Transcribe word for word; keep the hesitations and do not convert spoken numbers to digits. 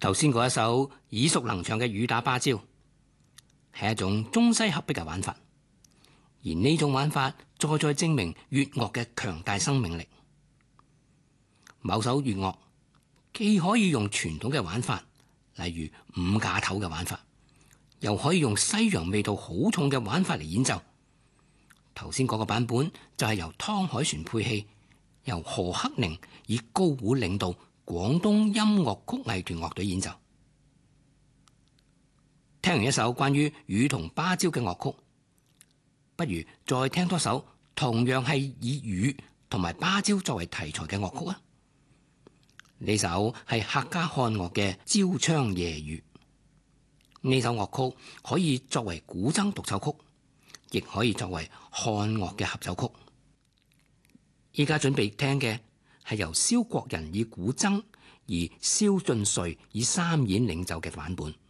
頭先嗰一首耳熟能詳嘅雨打芭蕉，係一種中西合璧嘅玩法，而呢種玩法再再證明粵樂嘅強大生命力。某首粵樂既可以用傳統嘅玩法，例如五架頭嘅玩法，又可以用西洋味道好重嘅玩法嚟演奏。頭先嗰個版本就係由湯凱旋配器，由何克寧以高胡領導廣東音樂曲藝團樂隊演奏。聽完一首關於雨同芭蕉嘅樂曲，不如再聽多首同樣係以雨同埋芭蕉作為題材嘅樂曲啊！呢首係客家漢樂嘅《朝窗夜雨》。呢首樂曲可以作為古箏獨奏曲，亦可以作為漢樂嘅合奏曲。依家準備聽嘅係由蕭國仁以古箏，而蕭俊瑞以三弦領奏嘅版本。